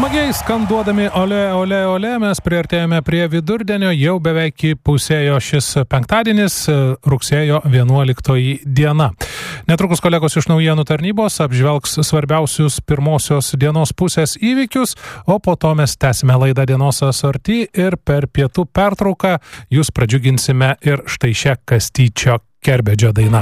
Smagiai skanduodami ole, ole, ole, mes priartėjome prie vidurdienio, jau beveik įpusėjo šis penktadienis, rugsėjo 11 diena. Netrukus kolegos iš naujienų tarnybos apžvelgs svarbiausius pirmosios dienos pusės įvykius, o po to mes tęsime laidą dienos asorti ir per pietų pertrauką jūs pradžiuginsime ir štai šią Kastyčio Kerbedžio dainą.